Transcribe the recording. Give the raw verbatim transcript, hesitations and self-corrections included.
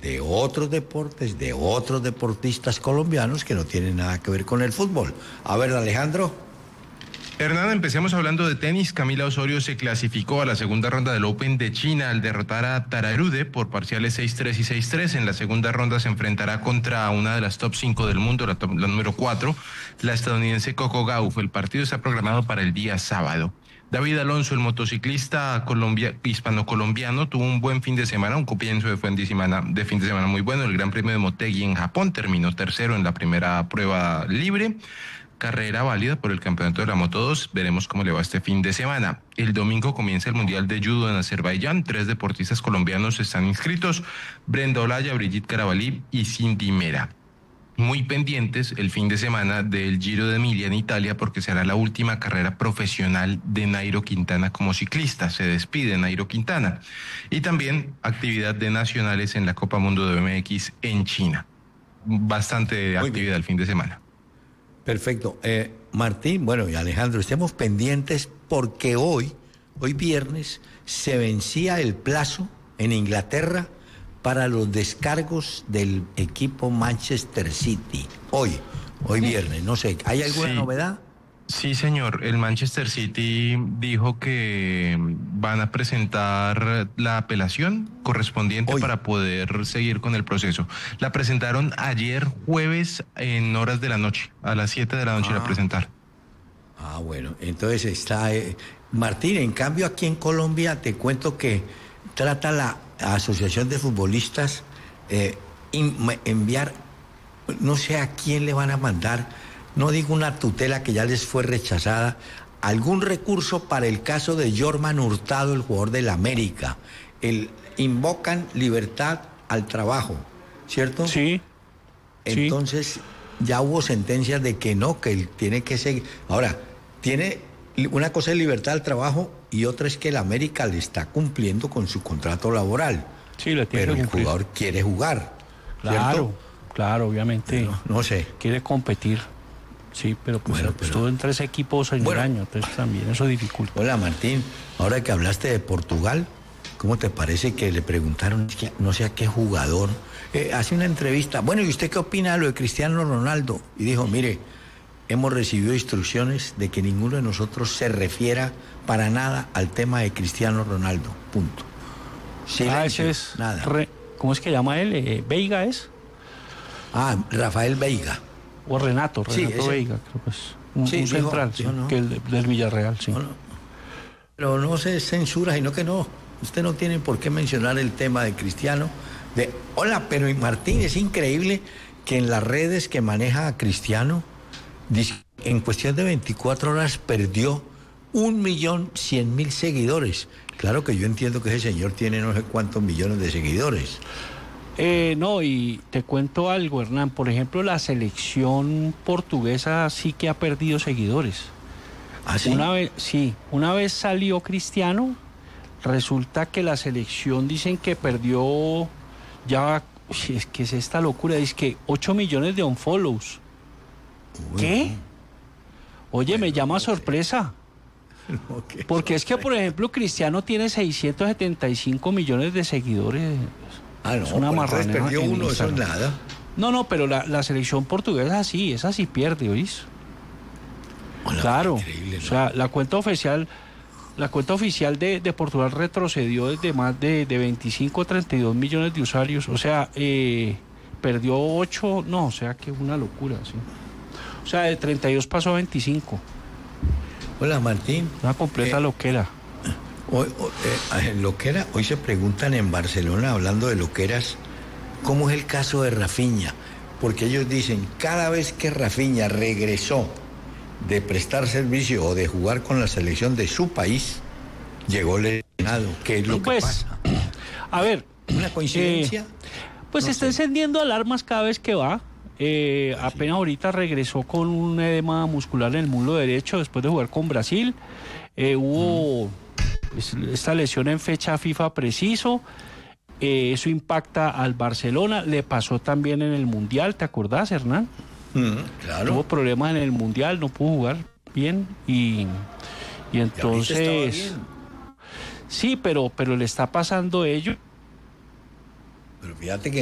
de otros deportes, de otros deportistas colombianos que no tienen nada que ver con el fútbol. A ver, Alejandro. Hernán, empecemos hablando de tenis. Camila Osorio se clasificó a la segunda ronda del Open de China al derrotar a Tararude por parciales seis tres y seis tres. En la segunda ronda se enfrentará contra una de las top cinco del mundo, la, top, la número cuatro, la estadounidense Coco Gauff. El partido está programado para el día sábado. David Alonso, el motociclista colombia, hispano-colombiano, tuvo un buen fin de semana, un comienzo de fin de semana, de fin de semana muy bueno. El Gran Premio de Motegi en Japón terminó tercero en la primera prueba libre. Carrera válida por el campeonato de la Moto dos. Veremos cómo le va este fin de semana. El domingo comienza el Mundial de Judo en Azerbaiyán. Tres deportistas colombianos están inscritos: Brenda Olaya, Brigitte Carabalí y Cindy Mera. Muy pendientes el fin de semana del Giro de Emilia en Italia, porque será la última carrera profesional de Nairo Quintana como ciclista. Se despide Nairo Quintana. Y también actividad de nacionales en la Copa Mundo de B M X en China. Bastante Muy actividad bien. El fin de semana. Perfecto. Eh, Martín, bueno, y Alejandro, estemos pendientes porque hoy, hoy viernes, se vencía el plazo en Inglaterra para los descargos del equipo Manchester City. Hoy, hoy viernes, no sé, ¿hay alguna sí. novedad? Sí, señor. El Manchester City dijo que van a presentar la apelación correspondiente Hoy. para poder seguir con el proceso. La presentaron ayer jueves en horas de la noche, a las siete de la noche ah. la presentaron. Ah, bueno, entonces está... Eh, Martín, en cambio aquí en Colombia te cuento que trata la Asociación de Futbolistas eh, in, enviar, no sé a quién le van a mandar... No digo una tutela que ya les fue rechazada, algún recurso para el caso de Jorman Hurtado, el jugador del América. El, invocan libertad al trabajo, ¿cierto? Sí. Entonces, sí. ya hubo sentencias de que no, que él tiene que seguir. Ahora, tiene una cosa es libertad al trabajo y otra es que el América le está cumpliendo con su contrato laboral. Sí, le tiene pero que el cumplir. Jugador quiere jugar. Claro, ¿cierto? claro, obviamente. No, no sé. Quiere competir. Sí, pero pues bueno, estuvo pero... en tres equipos en bueno, el año, entonces también eso dificulta. Hola Martín, ahora que hablaste de Portugal, ¿cómo te parece que le preguntaron, no sé a qué jugador, eh, hace una entrevista, bueno, ¿y usted qué opina de lo de Cristiano Ronaldo? Y dijo, mire, hemos recibido instrucciones de que ninguno de nosotros se refiera para nada al tema de Cristiano Ronaldo, punto. Silencio, ah, ese es nada. Re, ¿cómo es que llama él? Eh, ¿Veiga es? Ah, Rafael Veiga. O Renato, Renato sí, Veiga, creo que es un, sí, un dijo, central, sí, no. que el del Villarreal, sí. No, no. Pero no se censura, sino que no. Usted no tiene por qué mencionar el tema de Cristiano. De, hola, pero Martín, es increíble que en las redes que maneja a Cristiano, en cuestión de veinticuatro horas perdió un millón cien mil seguidores. Claro que yo entiendo que ese señor tiene no sé cuántos millones de seguidores. Eh, no, y te cuento algo, Hernán. Por ejemplo, la selección portuguesa sí que ha perdido seguidores. ¿Ah, sí? Una vez, sí, una vez salió Cristiano, resulta que la selección dicen que perdió ya, uy, es que es esta locura, dice que ocho millones de unfollows. Uy, ¿qué? Oye, bueno, me llama no sorpresa. No, porque es que, por ejemplo, Cristiano tiene seiscientos setenta y cinco millones de seguidores. Ah, no, es una pues perdió uno, eso es nada. No, no, pero la, la selección portuguesa sí, esa sí pierde, ¿oís? Hola, claro, increíble, ¿no? O sea, la cuenta oficial, la cuenta oficial de, de Portugal retrocedió desde más de, de veinticinco a treinta y dos millones de usuarios, o sea, eh, perdió ocho, no, o sea, que es una locura, sí. O sea, de treinta y dos pasó a veinticinco. Hola, Martín. Una completa eh, loquera. Hoy, eh, loquera, hoy se preguntan en Barcelona, hablando de loqueras, ¿cómo es el caso de Rafinha? Porque ellos dicen, cada vez que Rafinha regresó de prestar servicio o de jugar con la selección de su país, llegó lesionado. ¿Qué es lo pues, que pasa? A ver. ¿Una coincidencia? Eh, pues no se está sé. encendiendo alarmas cada vez que va. Eh, sí. Apenas ahorita regresó con un edema muscular en el muslo derecho después de jugar con Brasil. Eh, hubo... Mm. Esta lesión en fecha FIFA preciso, eh, eso impacta al Barcelona, le pasó también en el Mundial, ¿te acordás, Hernán? Mm, claro. Tuvo problemas en el Mundial, no pudo jugar bien y, y entonces... ¿Y sí, pero, pero le está pasando ello. Pero fíjate que